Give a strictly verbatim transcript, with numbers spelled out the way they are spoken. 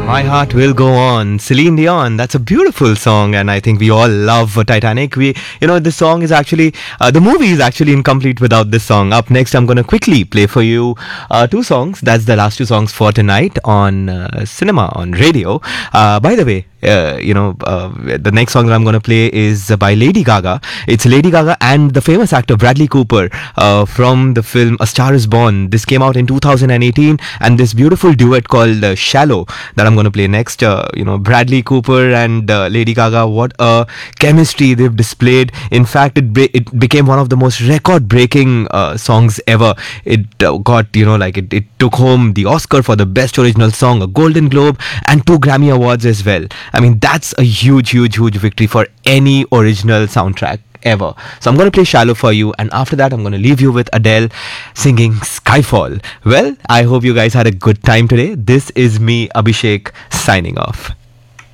My Heart Will Go On, Celine Dion. That's a beautiful song, and I think we all love Titanic. We, you know, this song is actually, uh, the movie is actually incomplete without this song. Up next, I'm going to quickly play for you uh, two songs. That's the last two songs for tonight on uh, cinema, on radio. Uh, by the way, uh, you know, uh, the next song that I'm going to play is by Lady Gaga. It's Lady Gaga and the famous actor Bradley Cooper uh, from the film A Star Is Born. This came out in two thousand eighteen, and this beautiful duet called uh, Shallow that I'm going to play next. Uh, you know, Bradley Cooper and uh, Lady Gaga, what a chemistry they've displayed. In fact, it be- it became one of the most record-breaking uh, songs ever. It uh, got, you know, like it, it took home the Oscar for the Best Original Song, a Golden Globe, and two Grammy Awards as well. I mean, that's a huge, huge, huge victory for any original soundtrack ever. So I'm going to play Shallow for you, and after that I'm going to leave you with Adele singing Skyfall. Well, I hope you guys had a good time today. This is me, Abhishek, signing off.